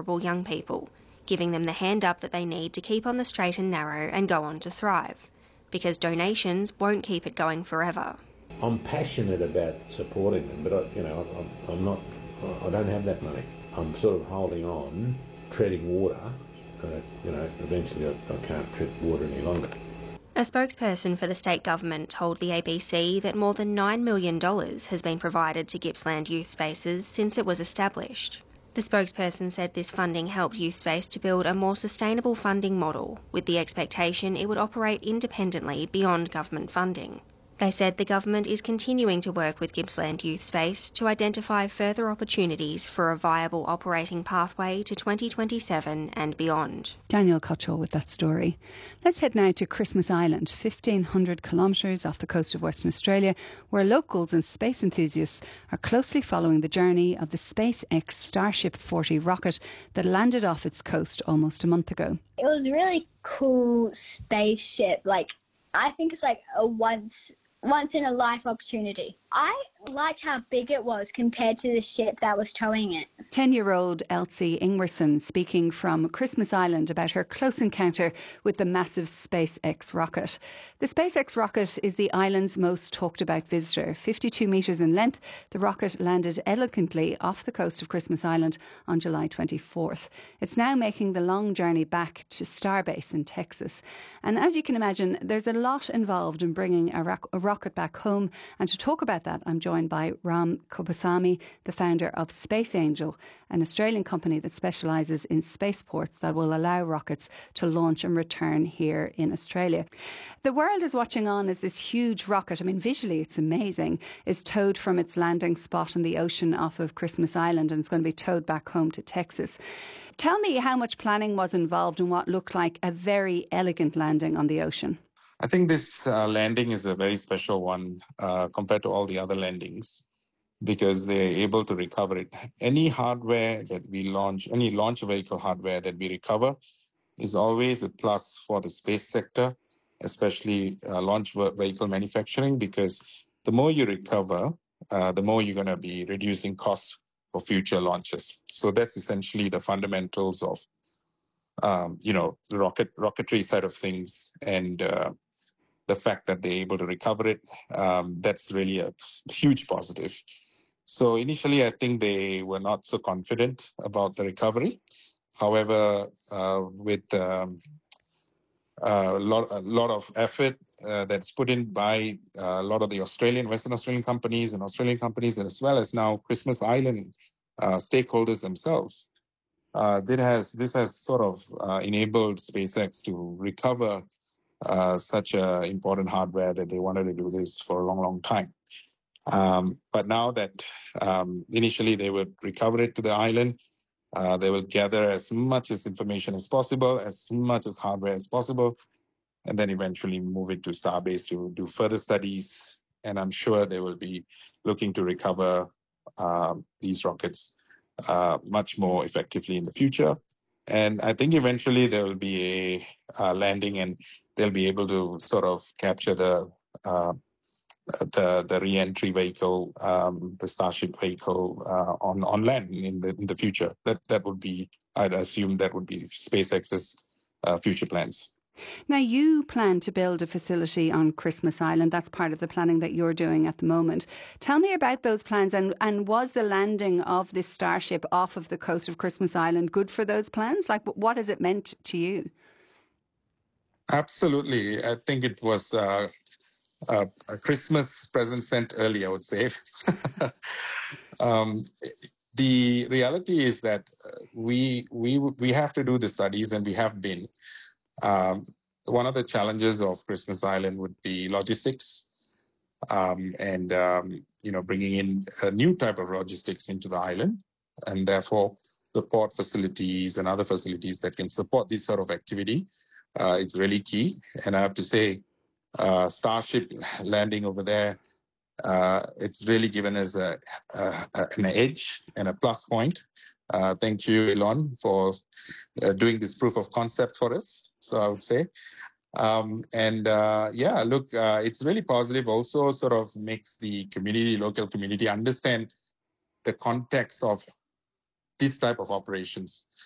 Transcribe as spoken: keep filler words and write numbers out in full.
vulnerable young people, giving them the hand up that they need to keep on the straight and narrow and go on to thrive. Because donations won't keep it going forever. I'm passionate about supporting them, but I, you know, I'm, I'm not. I don't have that money. I'm sort of holding on, treading water. Uh, you know, eventually I, I can't tread water any longer. A spokesperson for the state government told the A B C that more than nine million dollars has been provided to Gippsland Youth Spaces since it was established. The spokesperson said this funding helped Youthspace to build a more sustainable funding model, with the expectation it would operate independently beyond government funding. They said the government is continuing to work with Gippsland Youthspace to identify further opportunities for a viable operating pathway to twenty twenty-seven and beyond. Daniel Cottrell with that story. Let's head now to Christmas Island, fifteen hundred kilometres off the coast of Western Australia, where locals and space enthusiasts are closely following the journey of the SpaceX Starship forty rocket that landed off its coast almost a month ago. It was a really cool spaceship. Like, I think it's like a once... once in a life opportunity. I liked how big it was compared to the ship that was towing it. ten-year-old Elsie Ingwerson speaking from Christmas Island about her close encounter with the massive SpaceX rocket. The SpaceX rocket is the island's most talked about visitor. fifty-two metres in length, the rocket landed elegantly off the coast of Christmas Island on July twenty-fourth. It's now making the long journey back to Starbase in Texas. And as you can imagine, there's a lot involved in bringing a, ro- a rocket back home. And to talk about that, I'm joined by Ram Kubasamy, the founder of Space Angel, an Australian company that specialises in spaceports that will allow rockets to launch and return here in Australia. The world is watching on as this huge rocket, I mean visually it's amazing, is towed from its landing spot in the ocean off of Christmas Island, and it's going to be towed back home to Texas. Tell me how much planning was involved in what looked like a very elegant landing on the ocean. I think this uh, landing is a very special one uh, compared to all the other landings, because they're able to recover it. Any hardware that we launch, any launch vehicle hardware that we recover is always a plus for the space sector, especially uh, launch vehicle manufacturing, because the more you recover, uh, the more you're going to be reducing costs for future launches. So that's essentially the fundamentals of, um, you know, the rocket rocketry side of things, and uh, the fact that they're able to recover it. Um, that's really a huge positive. So initially, I think they were not so confident about the recovery. However, uh, with um, a lot, a lot of effort uh, that's put in by uh, a lot of the Australian, Western Australian companies and Australian companies, and as well as now Christmas Island uh, stakeholders themselves, uh, this has this has sort of uh, enabled SpaceX to recover uh, such a important hardware that they wanted to do this for a long, long time. Um, but now that um, initially they would recover it to the island, uh, they will gather as much as information as possible, as much as hardware as possible, and then eventually move it to Starbase to do further studies. And I'm sure they will be looking to recover uh, these rockets uh, much more effectively in the future. And I think eventually there will be a uh, landing, and they'll be able to sort of capture the uh, the the re-entry vehicle, um, the Starship vehicle uh, on on land in the in the future. That that would be, I'd assume, that would be SpaceX's uh, future plans. Now, you plan to build a facility on Christmas Island. That's part of the planning that you're doing at the moment. Tell me about those plans, and, and was the landing of this Starship off of the coast of Christmas Island good for those plans? Like, what has it meant to you? Absolutely. I think it was uh, a, a Christmas present sent early, I would say. um, the reality is that we we we have to do the studies, and we have been. Um, one of the challenges of Christmas Island would be logistics, um, and um, you know, bringing in a new type of logistics into the island, and therefore the port facilities and other facilities that can support this sort of activity. Uh, it's really key, and I have to say, uh, Starship landing over there, uh, it's really given us a, a, an edge and a plus point. Uh, thank you, Elon, for uh, doing this proof of concept for us. So I would say, um, and uh, yeah, look, uh, it's really positive. Also, sort of makes the community, local community, understand the context of this type of operations.